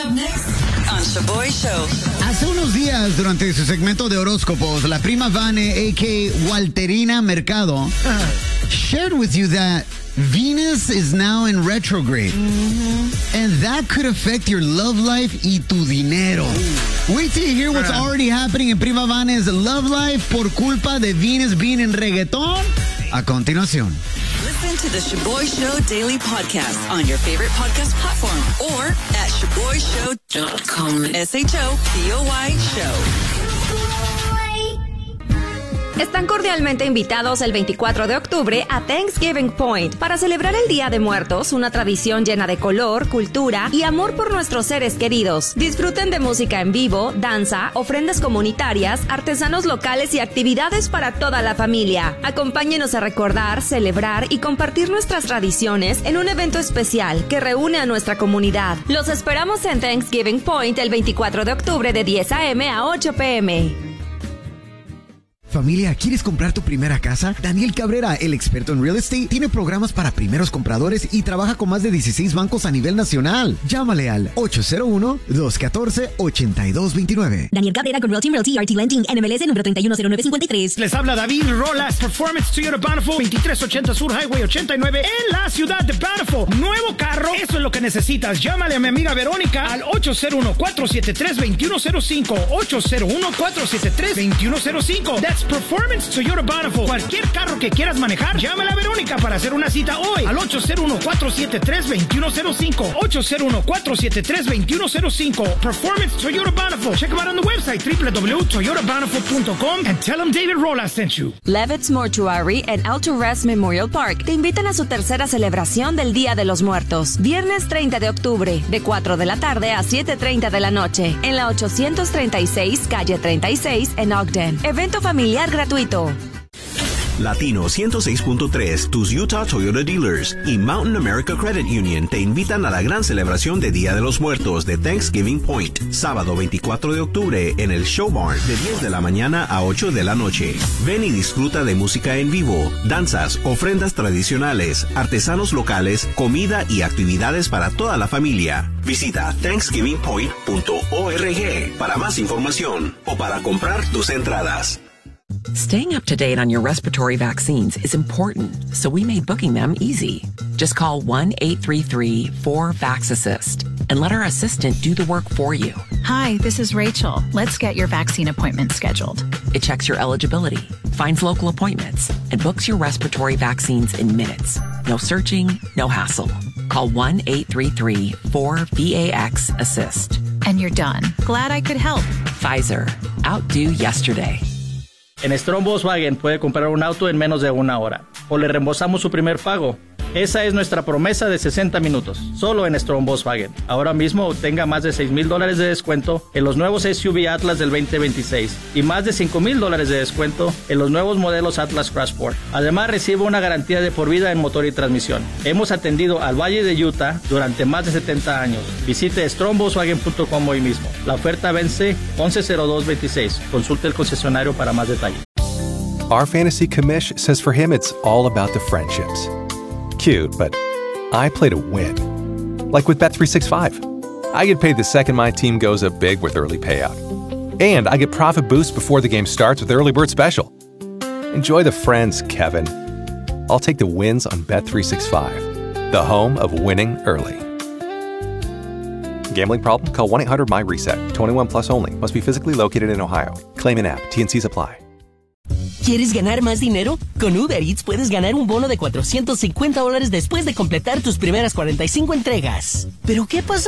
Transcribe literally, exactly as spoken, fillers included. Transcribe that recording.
up next on Shaboy Show. Hace unos días, durante su segmento de horóscopos, la prima Vane, a k a. Walterina Mercado, shared with you that Venus is now in retrograde. Mm-hmm. And that could affect your love life y tu dinero. Wait till you hear what's already happening in Prima Vane's love life por culpa de Venus being en reggaetón. A continuación. Listen to the Shaboy Show Daily Podcast on your favorite podcast platform or at shaboy show dot com. S H O B O Y Show. Están cordialmente invitados el veinticuatro de octubre a Thanksgiving Point para celebrar el Día de Muertos, una tradición llena de color, cultura y amor por nuestros seres queridos. Disfruten de música en vivo, danza, ofrendas comunitarias, artesanos locales y actividades para toda la familia. Acompáñenos a recordar, celebrar y compartir nuestras tradiciones en un evento especial que reúne a nuestra comunidad. Los esperamos en Thanksgiving Point el veinticuatro de octubre de diez a eme a ocho pe eme. Familia, ¿quieres comprar tu primera casa? Daniel Cabrera, el experto en real estate, tiene programas para primeros compradores y trabaja con más de dieciséis bancos a nivel nacional. Llámale al ocho cero uno, dos uno cuatro, ocho dos dos nueve. Daniel Cabrera con Realty Realty R T Lending, N M L S número tres uno cero nueve cinco tres. Les habla David Rolas, Performance Toyota Bountiful, veintitrés ochenta Sur Highway ochenta y nueve en la ciudad de Bountiful. Nuevo carro, eso es lo que necesitas. Llámale a mi amiga Verónica al ocho cero uno, cuatro siete tres, dos uno cero cinco, ocho cero uno, cuatro siete tres, dos uno cero cinco. That's Performance Toyota Bountiful. Cualquier carro que quieras manejar, llámale a Verónica para hacer una cita hoy al ocho cero uno, cuatro siete tres, dos uno cero cinco, ocho cero uno, cuatro siete tres, dos uno cero cinco. Performance Toyota Bountiful. Check them out on the website w w w dot toyota bountiful dot com and tell them David Rolla sent you. Levitt's Mortuary and Alto Rest Memorial Park te invitan a su tercera celebración del Día de los Muertos, viernes treinta de octubre, de cuatro de la tarde a siete treinta de la noche, en la ochocientos treinta y seis, calle treinta y seis, en Ogden. Evento familiar gratuito. Latino ciento seis punto tres, tus Utah Toyota Dealers y Mountain America Credit Union te invitan a la gran celebración de Día de los Muertos de Thanksgiving Point, sábado veinticuatro de octubre en el Show Barn de diez de la mañana a ocho de la noche. Ven y disfruta de música en vivo, danzas, ofrendas tradicionales, artesanos locales, comida y actividades para toda la familia. Visita thanksgiving point punto org para más información o para comprar tus entradas. Staying up to date on your respiratory vaccines is important, so we made booking them easy. Just call one eight three three, four, VAX-ASSIST and let our assistant do the work for you. Hi, this is Rachel. Let's get your vaccine appointment scheduled. It checks your eligibility, finds local appointments, and books your respiratory vaccines in minutes. No searching, no hassle. Call one eight three three, four, VAX-ASSIST. And you're done. Glad I could help. Pfizer. Outdo yesterday. En Strong Volkswagen puede comprar un auto en menos de una hora o le reembolsamos su primer pago. Esa es nuestra promesa de sesenta minutos, solo en Strong Volkswagen. Ahora mismo obtenga más de seis mil dólares de descuento en los nuevos S U V Atlas del veinte veintiséis y más de cinco mil dólares de descuento en los nuevos modelos Atlas Crossport. Además, recibe una garantía de por vida en motor y transmisión. Hemos atendido al Valle de Utah durante más de setenta años. Visite strong volkswagen punto com hoy mismo. La oferta vence once cero dos veintiséis. Consulte el concesionario para más detalles. Our fantasy commish says for him it's all about the friendships. Cute, but I play to win. Like with Bet three sixty-five. I get paid the second my team goes up big with early payout. And I get profit boosts before the game starts with Early Bird Special. Enjoy the friends, Kevin. I'll take the wins on Bet three sixty-five, the home of winning early. Gambling problem? Call one eight hundred my reset. twenty-one plus only. Must be physically located in Ohio. Claim in app. T and C's apply. ¿Quieres ganar más dinero? Con Uber Eats puedes ganar un bono de cuatrocientos cincuenta dólares después de completar tus primeras cuarenta y cinco entregas. ¿Pero qué pasó?